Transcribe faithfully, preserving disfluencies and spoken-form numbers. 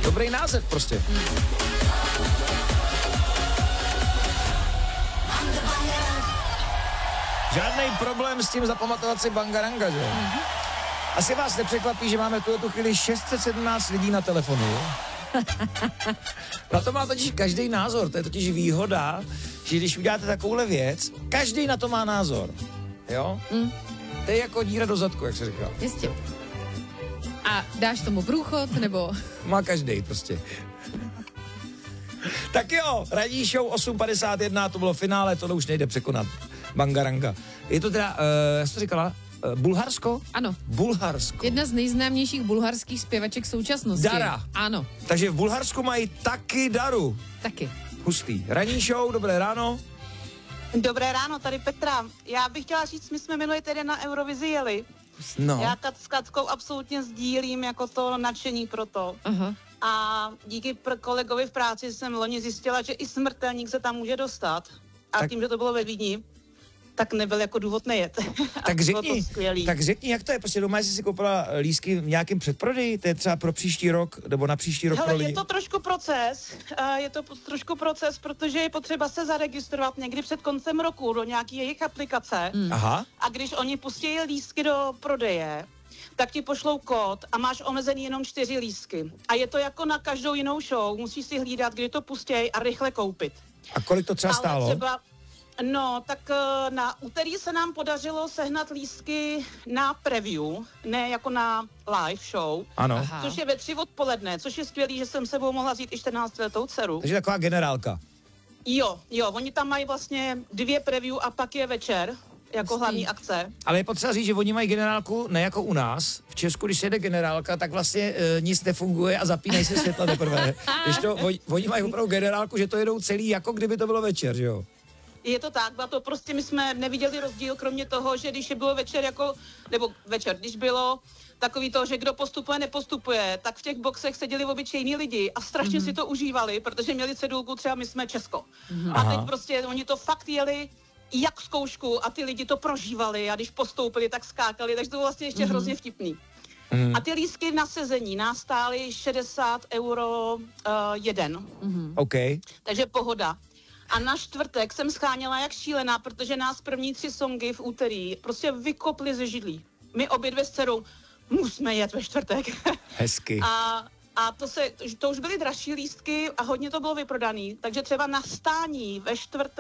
Dobrý název prostě. Žádný problém s tím zapamatovat si Bangaranga, že? Mm-hmm. Asi vás nepřekvapí, že máme tu, tu chvíli šest set sedmnáct lidí na telefonu. Na to má totiž každý názor, to je totiž výhoda, že když uděláte takovouhle věc, každý na to má názor, jo? Mm. To je jako díra do zadku, jak se říká. Jistě. A dáš tomu průchod, nebo... Má každý prostě. Tak jo, ranní show osm padesát jedna, to bylo finále, tohle už nejde překonat. Bangaranga. Je to teda, uh, jak jsi to říkala, uh, Bulharsko? Ano. Bulharsko. Jedna z nejznámějších bulharských zpěvaček současnosti. Dara. Ano. Takže v Bulharsku mají taky Daru. Taky. Hustý. Ranní show, dobré ráno. Dobré ráno, tady Petra. Já bych chtěla říct, my jsme minulý tedy na Eurovizi jeli. No. Já kat, s Katkou absolutně sdílím jako to nadšení pro to. Aha. A díky pr- kolegovi v práci jsem loni zjistila, že i smrtelník se tam může dostat. A Tak- tím, že to bylo ve Vídni, tak nebyl jako důvod nejet. Tak A bylo řekni, to skvělý. tak řekni, jak to je, prostě doma jsi si koupila lístky v nějakém předprodeji, to je třeba pro příští rok, nebo na příští rok pro Hele, lidi? je to trošku proces, uh, je to p- trošku proces, protože je potřeba se zaregistrovat někdy před koncem roku do nějaký jejich aplikace. Mm. Aha, A když oni pustí lístky do prodeje, tak ti pošlou kód a máš omezený jenom čtyři lístky. A je to jako na každou jinou show, musíš si hlídat, kdy to pustí a rychle koupit. a kolik to třeba stálo? Ale třeba, no, tak eh, na úterý se nám podařilo sehnat lístky na preview, ne jako na live show, Ano, Aha. což je ve tři odpoledne, což je skvělý, že jsem sebou mohla vzít i čtrnáctiletou dceru. takže taková generálka. Jo, jo, oni tam mají vlastně dvě preview a pak je večer, jako Hustý. hlavní akce. Ale je potřeba říct, že oni mají generálku ne jako u nás. V Česku, když se jede generálka, tak vlastně e, nic nefunguje a zapínají se světla teprve. Když to, oni, oni mají opravdu generálku, že to jedou celý, jako kdyby to bylo večer, že jo? Je to tak, byla to prostě, my jsme neviděli rozdíl, kromě toho, že když je bylo večer jako, nebo večer, když bylo takový to, že kdo postupuje, nepostupuje, tak v těch boxech seděli obyčejní lidi a strašně mm-hmm. si to užívali, protože měli cedulku, třeba my jsme Česko. Mm-hmm. A Aha. teď prostě oni to fakt jeli jak zkoušku a ty lidi to prožívali a když postoupili, tak skákali, takže to bylo vlastně ještě mm-hmm. hrozně vtipný. Mm. A ty lístky na sezení nás stály šedesát euro uh, jeden. Mhm. OK. Takže pohoda. A na čtvrtek jsem scháněla jak šílená, protože nás první tři songy v úterý prostě vykoply ze židlí. My obě dvě s dcerou musíme jet ve čtvrtek. Hezky. A, a to, se, to už byly dražší lístky a hodně to bylo vyprodaný. Takže třeba na stání ve čtvrtek